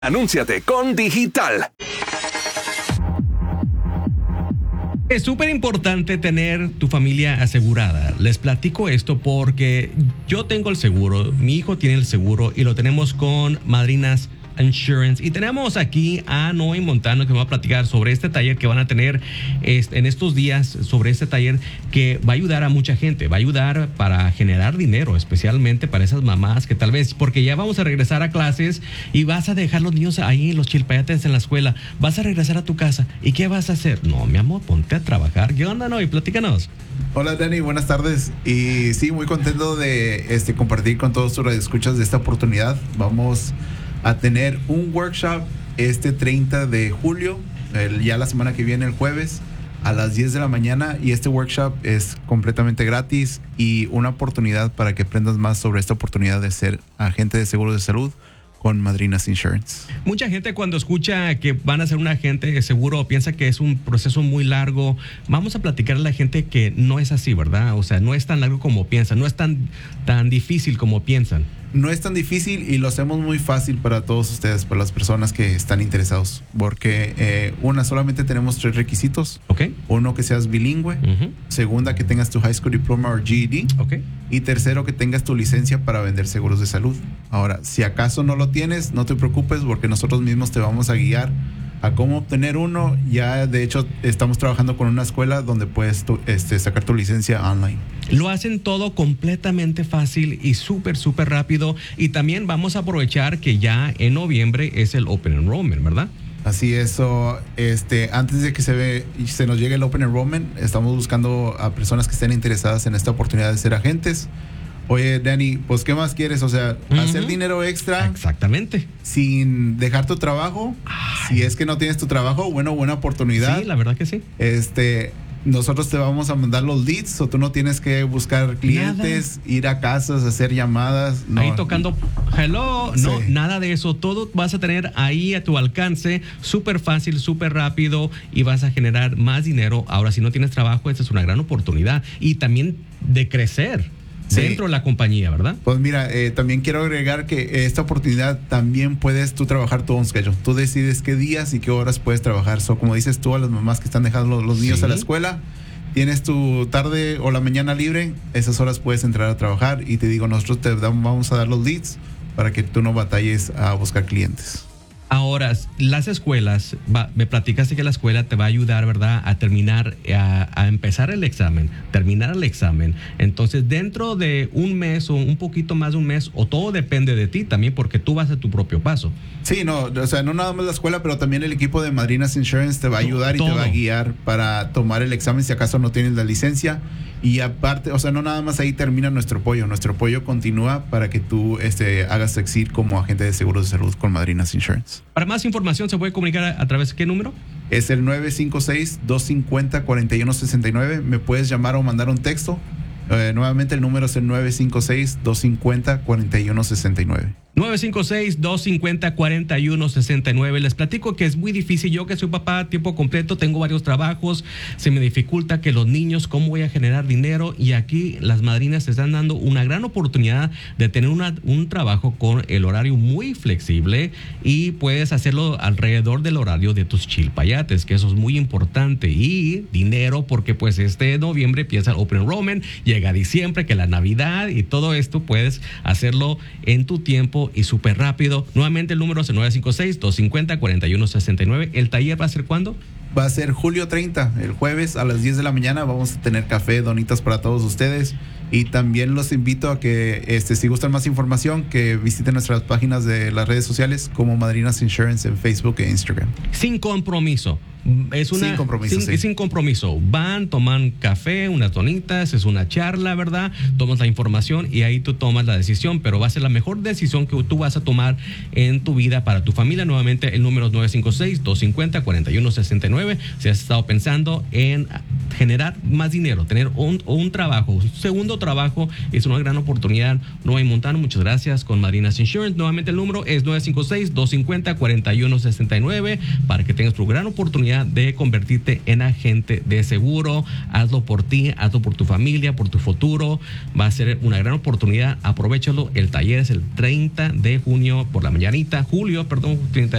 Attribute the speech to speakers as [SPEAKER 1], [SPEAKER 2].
[SPEAKER 1] Anúnciate con Digital.
[SPEAKER 2] Es súper importante tener tu familia asegurada. Les platico esto porque yo tengo el seguro, mi hijo tiene el seguro y lo tenemos con Madrinas Insurance. Y tenemos aquí a Noé Montano que va a platicar sobre este taller que van a tener en estos días, sobre este taller que va a ayudar a mucha gente, va a ayudar para generar dinero, especialmente para esas mamás que tal vez, porque ya vamos a regresar a clases y vas a dejar los niños ahí, los chilpayates en la escuela, vas a regresar a tu casa y ¿qué vas a hacer? No, mi amor, ponte a trabajar. ¿Qué onda, Noé? Platícanos.
[SPEAKER 3] Hola, Dani, buenas tardes. Y sí, muy contento de compartir con todos tus radioescuchas de esta oportunidad. Vamos a tener un workshop 30 de julio, ya la semana que viene, el jueves, a las 10 de la mañana. Y este workshop es completamente gratis y una oportunidad para que aprendas más sobre esta oportunidad de ser agente de seguros de salud con Madrinas Insurance.
[SPEAKER 2] Mucha gente cuando escucha que van a ser un agente de seguro piensa que es un proceso muy largo. Vamos a platicar a la gente que no es así, ¿verdad? O sea, no es tan largo como piensan, no es tan difícil como piensan.
[SPEAKER 3] No es tan difícil y lo hacemos muy fácil para todos ustedes, para las personas que están interesados, porque solamente tenemos 3 requisitos.
[SPEAKER 2] Okay.
[SPEAKER 3] Uno, que seas bilingüe. Uh-huh. Segunda, que tengas tu high school diploma o GED.
[SPEAKER 2] Okay.
[SPEAKER 3] Y tercero, que tengas tu licencia para vender seguros de salud. Ahora, si acaso no lo tienes, no te preocupes, porque nosotros mismos te vamos a guiar a cómo obtener uno. Ya, de hecho, estamos trabajando con una escuela donde puedes sacar tu licencia online.
[SPEAKER 2] Lo hacen todo completamente fácil y súper rápido. Y también vamos a aprovechar que ya en noviembre es el Open Enrollment, ¿verdad?
[SPEAKER 3] Así es. Antes de que se nos llegue el Open Enrollment, estamos buscando a personas que estén interesadas en esta oportunidad de ser agentes. Oye, Dani, pues ¿qué más quieres? O sea, hacer dinero extra.
[SPEAKER 2] Exactamente.
[SPEAKER 3] Sin dejar tu trabajo. Ay. Si es que no tienes tu trabajo, buena oportunidad.
[SPEAKER 2] Sí, la verdad que sí.
[SPEAKER 3] Nosotros te vamos a mandar los leads, o tú no tienes que buscar clientes, ir a casas, hacer llamadas.
[SPEAKER 2] No. Ahí tocando hello, sí. No, nada de eso. Todo vas a tener ahí a tu alcance, súper fácil, súper rápido, y vas a generar más dinero. Ahora, si no tienes trabajo, esta es una gran oportunidad. Y también de crecer. Sí. Dentro de la compañía, ¿verdad?
[SPEAKER 3] Pues mira, también quiero agregar que esta oportunidad también puedes tú trabajar tu own schedule. Tú decides qué días y qué horas puedes trabajar. Como dices tú, a las mamás que están dejando los niños a la escuela, tienes tu tarde o la mañana libre, esas horas puedes entrar a trabajar. Y te digo, nosotros vamos a dar los leads para que tú no batalles a buscar clientes.
[SPEAKER 2] Ahora, las escuelas, me platicaste que la escuela te va a ayudar, ¿verdad?, a terminar, a empezar el examen, terminar el examen. Entonces, dentro de un mes o un poquito más de un mes, o todo depende de ti también, porque tú vas a tu propio paso.
[SPEAKER 3] Sí, no nada más la escuela, pero también el equipo de Madrinas Insurance te va a ayudar y te va a guiar para tomar el examen si acaso no tienes la licencia. Y aparte, no nada más ahí termina nuestro apoyo. Nuestro apoyo continúa para que tú hagas exit como agente de seguros de salud con Madrinas Insurance.
[SPEAKER 2] Para más información, ¿se puede comunicar a través de qué número?
[SPEAKER 3] Es el 956-250-4169. Me puedes llamar o mandar un texto. Nuevamente el número es el 956-250-4169.
[SPEAKER 2] 956-250-4169. Les platico que es muy difícil. Yo que soy papá a tiempo completo, tengo varios trabajos, se me dificulta que los niños, cómo voy a generar dinero, y aquí las madrinas te están dando una gran oportunidad de tener un trabajo con el horario muy flexible, y puedes hacerlo alrededor del horario de tus chilpayates, que eso es muy importante, y dinero, porque pues noviembre empieza el Open Enrollment, llega diciembre, que la Navidad y todo esto, puedes hacerlo en tu tiempo y súper rápido. Nuevamente el número es el 956-250-4169. ¿El taller va a ser cuándo?
[SPEAKER 3] Va a ser julio 30, el jueves a las 10 de la mañana. Vamos a tener café, donitas para todos ustedes. Y también los invito a que, si gustan más información, que visiten nuestras páginas de las redes sociales como Madrinas Insurance en Facebook e Instagram.
[SPEAKER 2] Sin compromiso. Sin compromiso. Sin compromiso. Van, toman café, unas donitas, es una charla, ¿verdad? Tomas la información y ahí tú tomas la decisión, pero va a ser la mejor decisión que tú vas a tomar en tu vida para tu familia. Nuevamente el número es 956-250-4169. Si has estado pensando en generar más dinero, tener un trabajo, un segundo trabajo, es una gran oportunidad. Noah y Montano, muchas gracias con Madrinas Insurance. Nuevamente el número es 956-250-4169 para que tengas tu gran oportunidad de convertirte en agente de seguro. Hazlo por ti, hazlo por tu familia, por tu futuro. Va a ser una gran oportunidad. Aprovéchalo. El taller es el 30 de junio por la mañanita. Julio, perdón, 30